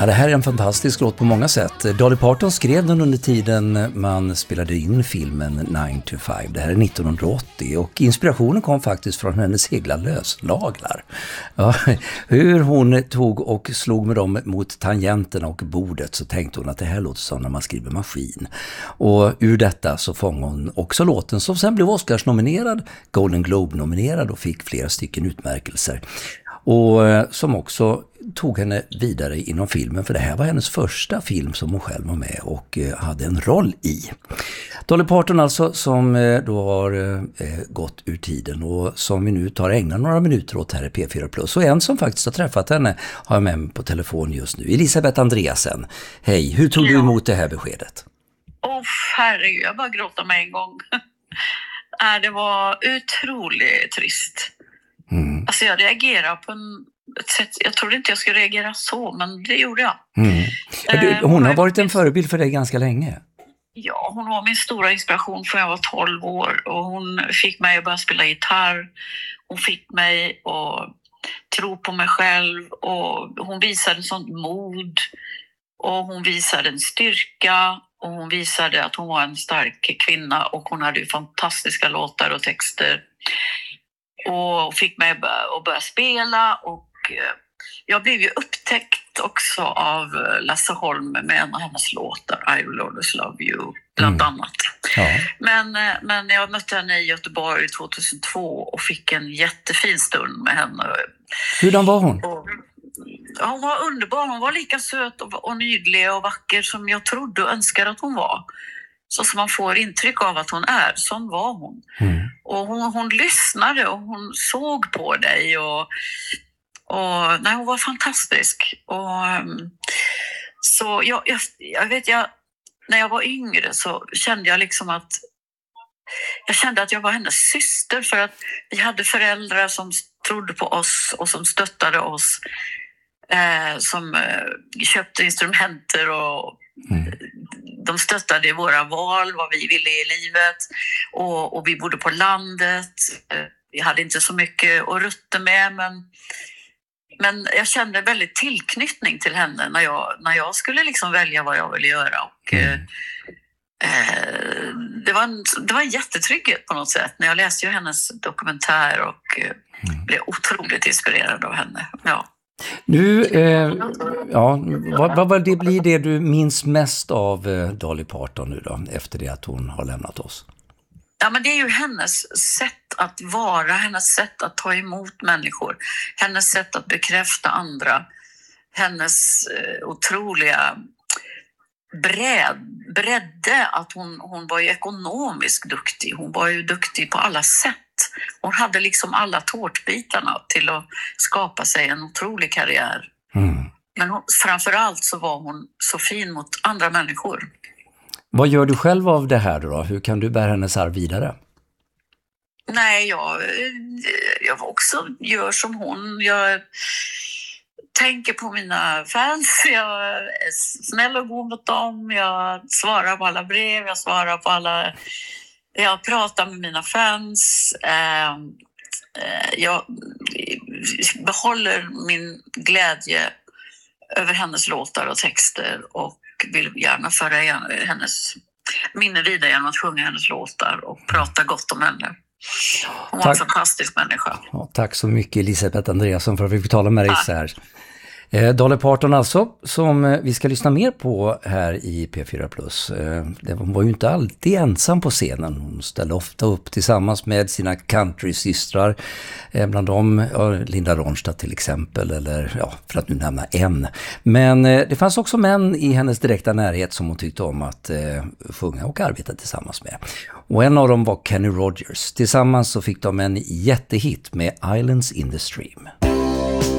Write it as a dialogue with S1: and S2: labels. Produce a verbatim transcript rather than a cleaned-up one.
S1: Ja, det här är en fantastisk låt på många sätt. Dolly Parton skrev den under tiden man spelade in filmen nine to five. Det här är nittonhundraåttio och inspirationen kom faktiskt från hennes egna löslaglar. Ja, hur hon tog och slog med dem mot tangenterna och bordet så tänkte hon att det här låter som när man skriver maskin. Och ur detta så fångade hon också låten som sen blev Oscars-nominerad, Golden Globe-nominerad och fick flera stycken utmärkelser. Och som också tog henne vidare inom filmen, för det här var hennes första film som hon själv var med och hade en roll i. Dolly Parton alltså, som då har gått ur tiden och som vi nu tar ägna några minuter åt här i P fyra Plus. Och en som faktiskt har träffat henne har jag med mig på telefon just nu, Elisabeth Andreasen. Hej, hur tog ja. du emot det här beskedet?
S2: Åh oh, herregud, jag bara gråta med en gång. Det var otroligt trist. Mm. Alltså jag reagerade på en, ett sätt, jag trodde inte jag skulle reagera så, men det gjorde jag.
S1: Mm. Du, hon har varit en förebild för dig ganska länge.
S2: Ja, hon var min stora inspiration från jag var tolv år och hon fick mig att börja spela gitarr. Hon fick mig att tro på mig själv och hon visade sånt mod och hon visade en styrka och hon visade att hon var en stark kvinna och hon hade ju fantastiska låtar och texter. Och fick mig att börja spela och jag blev ju upptäckt också av Lasse Holm med en av hennes låtar, I Will Always Love You, bland mm. annat. Ja. Men, men jag mötte henne i Göteborg tjugohundratvå och fick en jättefin stund med henne.
S1: Hurdan var hon?
S2: Och, ja, hon var underbar, hon var lika söt och, och nydlig och vacker som jag trodde och önskade att hon var. Så som man får intryck av att hon är, sån var hon. Mm. Och hon, hon lyssnade och hon såg på dig. Och, och nej, hon var fantastisk. Och, så jag, jag, jag vet, jag, när jag var yngre så kände jag liksom att jag kände att jag var hennes syster. För att vi hade föräldrar som trodde på oss och som stöttade oss. Eh, som eh, köpte instrumenter och mm. de stöttade i våra val, vad vi ville i livet och, och vi bodde på landet. Vi hade inte så mycket att rutta med men, men jag kände väldigt tillknytning till henne när jag, när jag skulle liksom välja vad jag ville göra. Och, mm. eh, det, var en, det var en jättetrygghet på något sätt när jag läste ju hennes dokumentär och eh, mm. blev otroligt inspirerad av henne. Ja.
S1: Nu, eh, ja, vad, vad, vad det blir det du minns mest av eh, Dolly Parton nu då, efter det att hon har lämnat oss?
S2: Ja, men det är ju hennes sätt att vara, hennes sätt att ta emot människor, hennes sätt att bekräfta andra, hennes eh, otroliga bredd, bredde, att hon, hon var ju ekonomiskt duktig, hon var ju duktig på alla sätt. Hon hade liksom alla tårtbitarna till att skapa sig en otrolig karriär. Mm. Men hon, framförallt så var hon så fin mot andra människor.
S1: Vad gör du själv av det här då? Hur kan du bära hennes arv vidare?
S2: Nej, jag, jag också gör som hon. Jag tänker på mina fans. Jag är snäll och god mot dem. Jag svarar på alla brev. Jag svarar på alla... Jag pratar med mina fans. Jag behåller min glädje över hennes låtar och texter och vill gärna föra hennes minne vidare genom att sjunga hennes låtar och prata gott om henne. Hon var tack. En fantastisk människa.
S1: Ja, tack så mycket Elisabeth Andreasen för att vi fick tala med dig så här. Eh, Dolly Parton alltså, som vi ska lyssna mer på här i P fyra Plus. Eh, hon var ju inte alltid ensam på scenen. Hon ställde ofta upp tillsammans med sina countrysystrar. Eh, bland dem ja, Linda Ronstadt till exempel, eller ja, för att nu nämna en. Men eh, det fanns också män i hennes direkta närhet som hon tyckte om att eh, sjunga och arbeta tillsammans med. Och en av dem var Kenny Rogers. Tillsammans så fick de en jättehit med Islands in the Stream.